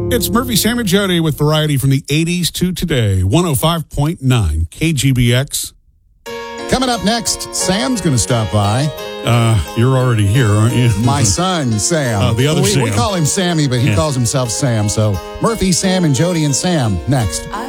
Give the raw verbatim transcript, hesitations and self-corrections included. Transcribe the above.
It's Murphy, Sam, and Jody with variety from the eighties to today. one oh five point nine K G B X. Coming up next, Sam's going to stop by. Uh, you're already here, aren't you? My son, Sam. Oh, the other we, Sam. We call him Sammy, but he Yeah. calls himself Sam. So Murphy, Sam, and Jody and Sam next. I